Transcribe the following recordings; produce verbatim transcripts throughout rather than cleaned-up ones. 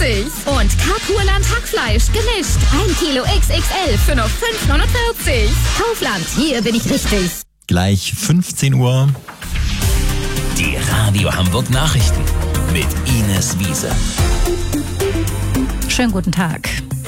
neunundvierzig. Und Kapuland Hackfleisch gemischt. ein Kilo X X L für nur fünf neunundvierzig. Kaufland, hier bin ich richtig. Gleich fünfzehn Uhr. Die Radio Hamburg Nachrichten mit Ines Wiese. Schönen guten Tag.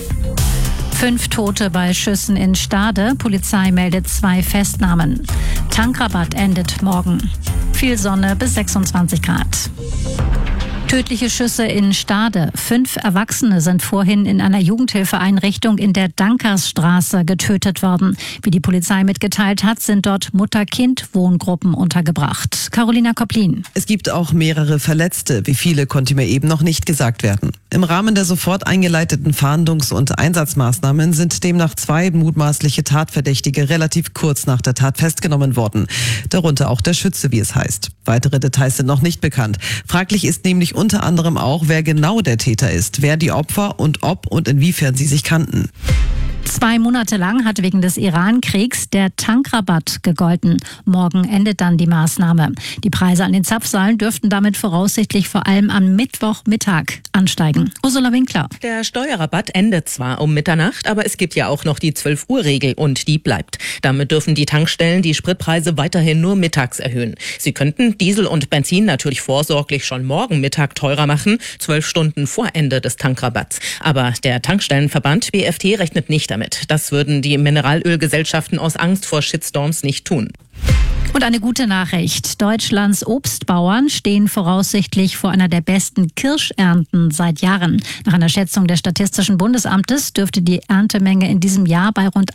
Fünf Tote bei Schüssen in Stade. Polizei meldet zwei Festnahmen. Tankrabatt endet morgen. Viel Sonne bis sechsundzwanzig Grad. Tödliche Schüsse in Stade. Fünf Erwachsene sind vorhin in einer Jugendhilfeeinrichtung in der Dankersstraße getötet worden. Wie die Polizei mitgeteilt hat, sind dort Mutter-Kind-Wohngruppen untergebracht. Carolina Koplin. Es gibt auch mehrere Verletzte. Wie viele, konnte mir eben noch nicht gesagt werden. Im Rahmen der sofort eingeleiteten Fahndungs- und Einsatzmaßnahmen sind demnach zwei mutmaßliche Tatverdächtige relativ kurz nach der Tat festgenommen worden. Darunter auch der Schütze, wie es heißt. Weitere Details sind noch nicht bekannt. Fraglich ist nämlich unter anderem auch, wer genau der Täter ist, wer die Opfer und ob und inwiefern sie sich kannten. Zwei Monate lang hat wegen des Iran-Kriegs der Tankrabatt gegolten. Morgen endet dann die Maßnahme. Die Preise an den Zapfsäulen dürften damit voraussichtlich vor allem am Mittwochmittag ansteigen. Ursula Winkler. Der Steuerrabatt endet zwar um Mitternacht, aber es gibt ja auch noch die zwölf Uhr Regel und die bleibt. Damit dürfen die Tankstellen die Spritpreise weiterhin nur mittags erhöhen. Sie könnten Diesel und Benzin natürlich vorsorglich schon morgen Mittag teurer machen, zwölf Stunden vor Ende des Tankrabatts. Aber der Tankstellenverband B F T rechnet nicht damit. Das würden die Mineralölgesellschaften aus Angst vor Shitstorms nicht tun. Und eine gute Nachricht. Deutschlands Obstbauern stehen voraussichtlich vor einer der besten Kirschernten seit Jahren. Nach einer Schätzung des Statistischen Bundesamtes dürfte die Erntemenge in diesem Jahr bei rund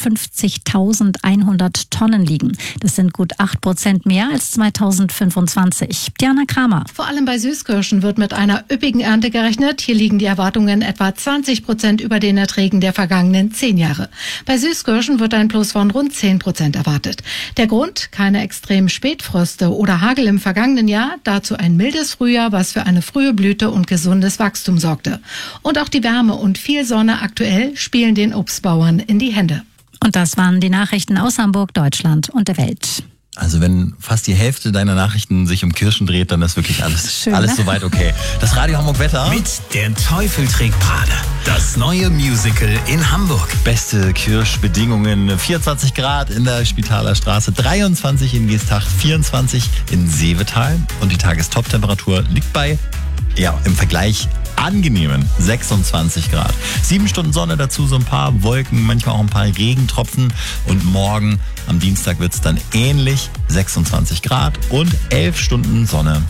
einundfünfzigtausendeinhundert Tonnen liegen. Das sind gut acht Prozent mehr als zweitausendfünfundzwanzig. Diana Kramer. Vor allem bei Süßkirschen wird mit einer üppigen Ernte gerechnet. Hier liegen die Erwartungen etwa zwanzig Prozent über den Erträgen der vergangenen zehn Jahre. Bei Süßkirschen wird ein Plus von rund zehn Prozent erwartet. Der Grund? Keine extremen Spätfröste oder Hagel im vergangenen Jahr, dazu ein mildes Frühjahr, was für eine frühe Blüte und gesundes Wachstum sorgte. Und auch die Wärme und viel Sonne aktuell spielen den Obstbauern in die Hände. Und das waren die Nachrichten aus Hamburg, Deutschland und der Welt. Also wenn fast die Hälfte deiner Nachrichten sich um Kirschen dreht, dann ist wirklich alles, Schön, alles ne? soweit okay. Das Radio Hamburg Wetter. Mit Der Teufel trägt Prada. Das neue Musical in Hamburg. Beste Kirschbedingungen. vierundzwanzig Grad in der Spitaler Straße, dreiundzwanzig in Geesthacht, vierundzwanzig in Seevetal. Und die Tagestop-Temperatur liegt bei, ja, im Vergleich angenehmen sechsundzwanzig Grad. Sieben Stunden Sonne, dazu so ein paar Wolken, manchmal auch ein paar Regentropfen. Und morgen am Dienstag wird es dann ähnlich, sechsundzwanzig Grad und elf Stunden Sonne.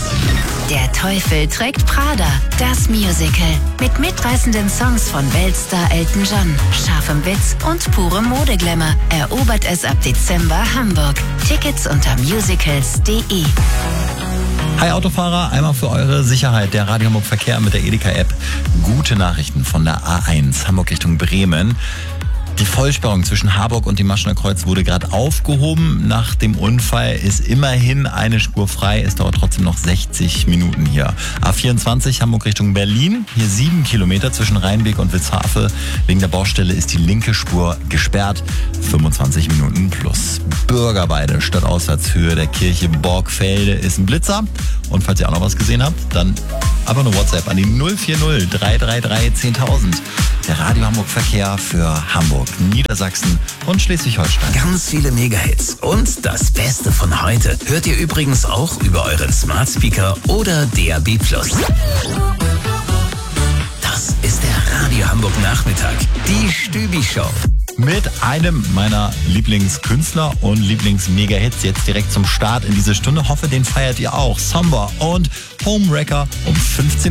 Der Teufel trägt Prada, das Musical. Mit mitreißenden Songs von Weltstar Elton John, scharfem Witz und purem Modeglamour erobert es ab Dezember Hamburg. Tickets unter musicals punkt de. Hi Autofahrer, einmal für eure Sicherheit der Radio Hamburg Verkehr mit der Edeka-App. Gute Nachrichten von der A eins, Hamburg Richtung Bremen. Die Vollsperrung zwischen Harburg und dem Maschener Kreuz wurde gerade aufgehoben. Nach dem Unfall ist immerhin eine Spur frei. Es dauert trotzdem noch sechzig Minuten hier. A vierundzwanzig, Hamburg Richtung Berlin. Hier sieben Kilometer zwischen Rheinbeek und Witzhafe. Wegen der Baustelle ist die linke Spur gesperrt. fünfundzwanzig Minuten plus. Bürgerweide, Stadtauswärtshöhe der Kirche Borgfelde ist ein Blitzer. Und falls ihr auch noch was gesehen habt, dann aber eine WhatsApp an die null vier null drei drei drei zehntausend. Der Radio Hamburg Verkehr für Hamburg, Niedersachsen und Schleswig-Holstein. Ganz viele Megahits und das Beste von heute hört ihr übrigens auch über euren Smart Speaker oder D A B plus. Das ist der Radio Hamburg Nachmittag, die Stübi-Show. Mit einem meiner Lieblingskünstler und Lieblings-Mega-Hits jetzt direkt zum Start in diese Stunde. Hoffe, den feiert ihr auch. Somber und Homewrecker um fünfzehn Uhr.